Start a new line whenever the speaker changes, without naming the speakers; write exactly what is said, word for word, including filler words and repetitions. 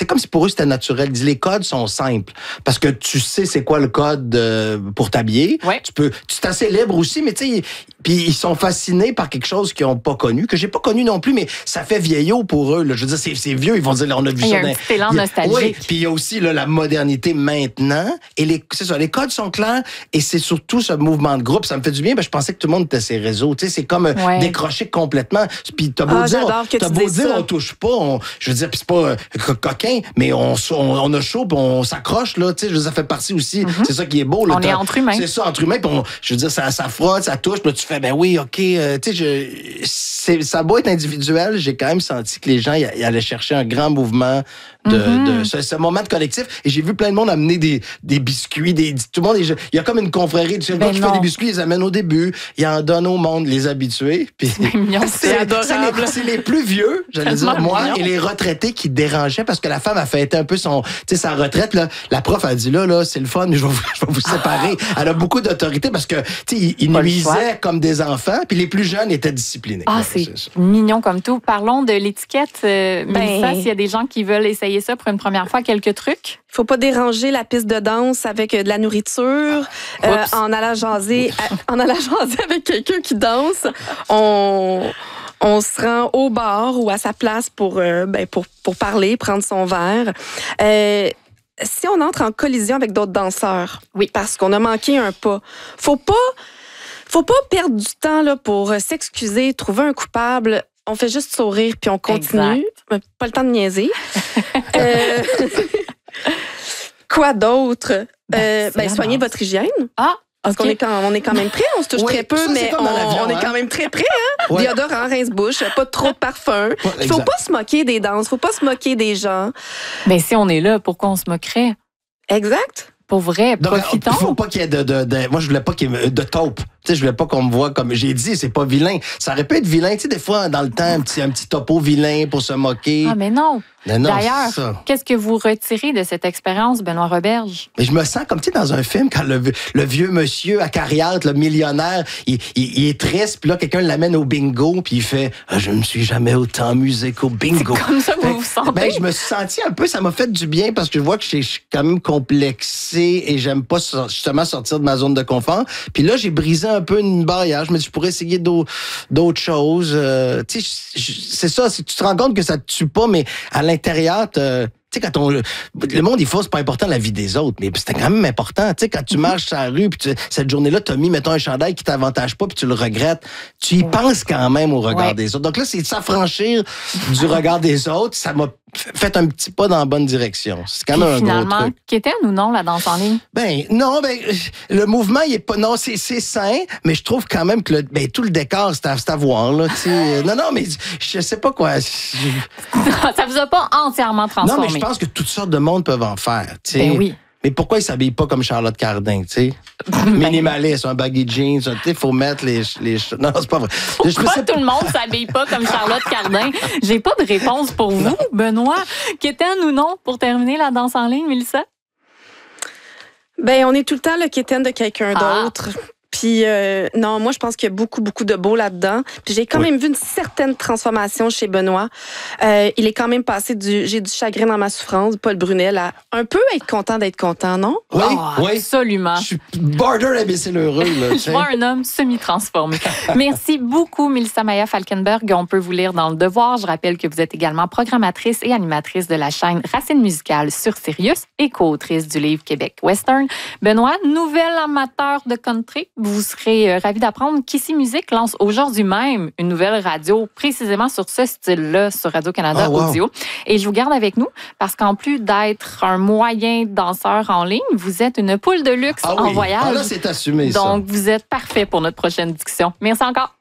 comme si pour eux, c'était naturel. Ils disent, les codes sont simples. Parce que tu sais c'est quoi le code euh, pour t'habiller.
Ouais.
Tu peux, tu es assez libre aussi, mais tu sais, puis ils sont fascinés par quelque chose qu'ils n'ont pas connu, que j'ai pas connu non plus, mais ça fait vieillot pour eux. Là. Je veux dire, c'est, c'est vieux, ils vont dire, là, on a vu
il y
ça.
a un
dans...
petit élan nostalgique.
Oui, puis il y a aussi là, la modernité maintenant. Et les, c'est ça, les codes sont clairs et c'est surtout ce mouvement de groupe. Ça me fait du bien, ben, je pensais que tout le monde était ses réseaux. Tu sais, c'est comme ouais. décrocher complètement. Puis t'as beau
ah,
dire, t'as beau dire,
ça.
on touche pas. On, je veux dire, puis c'est pas euh, coquin, mais on, on, on a chaud, puis on s'accroche là. Tu sais, je veux dire, ça fait partie aussi. Mm-hmm. C'est ça qui est beau. Là,
on est entre humains.
C'est ça, entre humains. Puis on, je veux dire, ça, ça frotte, ça touche. Puis là, tu fais, ben oui, ok. Euh, tu sais, je, c'est, ça doit être individuel. J'ai quand même senti que les gens y, y allaient chercher un grand mouvement. De, mm-hmm. de ce, ce moment de collectif. Et j'ai vu plein de monde amener des, des biscuits. Des, tout le monde, il y a comme une confrérie. Tu sais, le gars qui fait des biscuits, ils les amènent au début. Il en donne au monde, les habitués. Puis,
c'est mignon, c'est, c'est adorable.
C'est les, c'est les plus vieux, j'allais dire, moi, mignon. Et les retraités qui dérangeaient parce que la femme a fêté un peu son, tu sais, sa retraite. Là, la prof a dit là, là, c'est le fun, je vais vous, je vais vous séparer. Elle a beaucoup d'autorité parce que, tu sais, ils nuisaient comme des enfants. Puis les plus jeunes étaient disciplinés.
Ah, ouais, c'est, c'est mignon comme tout. Parlons de l'étiquette. Euh, ben... Mélissa, s'il y a des gens qui veulent essayer ça pour une première fois, quelques trucs?
Il faut pas déranger la piste de danse avec de la nourriture. Euh, en allant jaser, à, en allant jaser avec quelqu'un qui danse, on, on se rend au bar ou à sa place pour, euh, ben, pour, pour parler, prendre son verre. Euh, si on entre en collision avec d'autres danseurs,
oui,
parce qu'on a manqué un pas, faut pas, faut pas perdre du temps là, pour s'excuser, trouver un coupable. On fait juste sourire puis on continue. Exact. Pas le temps de niaiser. euh, quoi d'autre?
Ben,
euh, ben, soignez
danse.
Votre hygiène.
Ah!
Parce okay. qu'on est quand, on est quand même prêt, on se touche oui, très peu, ça, mais on, avion, on est quand même très prêt. Hein? Ouais. Déodorant, rince-bouche, pas trop de parfum. Il faut pas se moquer des danses, faut pas se moquer des gens.
Mais si on est là, pourquoi on se moquerait?
Exact.
Pour vrai,
donc,
profitons.
Il faut pas qu'il y ait de, de, de... Moi, je voulais pas qu'il y ait de taupe. Tu sais, je voulais pas qu'on me voit comme... J'ai dit, c'est pas vilain. Ça aurait pu être vilain. Tu sais, des fois, dans le temps, un petit, un petit topo vilain pour se moquer.
Ah, mais non.
Mais non,
d'ailleurs, qu'est-ce que vous retirez de cette expérience, Benoît Roberge?
Mais je me sens comme, tu sais, dans un film, quand le, le vieux monsieur acariâtre, le millionnaire, il, il, il est triste, puis là, quelqu'un l'amène au bingo, puis il fait ah, « Je ne me suis jamais autant amusé qu'au bingo. »
C'est comme ça que vous vous sentez?
Ben, je me suis senti un peu, ça m'a fait du bien, parce que je vois que je suis quand même complexé et j'aime pas justement sortir de ma zone de confort. Puis là, j'ai brisé un peu une barrière. Je me dis, je pourrais essayer d'autres, d'autres choses. Euh, tu sais, c'est ça, c'est, tu te rends compte que ça te tue pas, mais à l'intérieur, tu sais, quand on, le monde, il faut, c'est pas important la vie des autres, mais c'était quand même important. Tu sais, quand tu marches sur la rue, puis tu, cette journée-là, t'as mis, mettons, un chandail qui t'avantage pas, puis tu le regrettes, tu y penses quand même au regard ouais. des autres. Donc là, c'est de s'affranchir du regard des autres. Ça m'a fait un petit pas dans la bonne direction. C'est quand même
puis
un gros truc.
Qu'était ou non la danse en ligne?
Ben, non, ben, le mouvement, il est pas, non, c'est, c'est sain, mais je trouve quand même que le, ben, tout le décor, c'est à, c'est à voir, là, tu sais. Non, non, mais je sais pas quoi.
Ça vous a pas entièrement transformé?
Non, mais je pense que toutes sortes de monde peuvent en faire, tu sais.
Ben oui.
Mais pourquoi ils s'habillent pas comme Charlotte Cardin, tu sais? Minimaliste, un baggy jeans, tu sais, faut mettre les, les... Non, c'est pas vrai.
Pourquoi je sais... tout le monde s'habille pas comme Charlotte Cardin? J'ai pas de réponse pour vous, non. Benoît. Quétaine ou non, pour terminer la danse en ligne, Mélissa?
Ben, on est tout le temps le quétaine de quelqu'un ah. d'autre. Puis, euh, non, moi, je pense qu'il y a beaucoup, beaucoup de beau là-dedans. Puis, j'ai quand oui. même vu une certaine transformation chez Benoît. Euh, il est quand même passé du « j'ai du chagrin dans ma souffrance », Paul Brunel, à un peu être content d'être content, non?
Oui,
oh,
oui.
Absolument.
Je suis border imbécile heureux, là.
Je vois un homme semi-transformé. Merci beaucoup, Mélissa Maya Falkenberg. On peut vous lire dans Le Devoir. Je rappelle que vous êtes également programmatrice et animatrice de la chaîne Racine musicale sur Sirius et co-autrice du livre Québec Western. Benoît, nouvel amateur de country. Vous serez ravis d'apprendre qu'Ici Musique lance aujourd'hui même une nouvelle radio précisément sur ce style-là sur Radio-Canada oh, wow. Audio. Et je vous garde avec nous parce qu'en plus d'être un moyen danseur en ligne, vous êtes une poule de luxe
ah,
en
oui.
voyage.
Ah là, c'est assumé,
Donc,
ça.
vous êtes parfait pour notre prochaine discussion. Merci encore.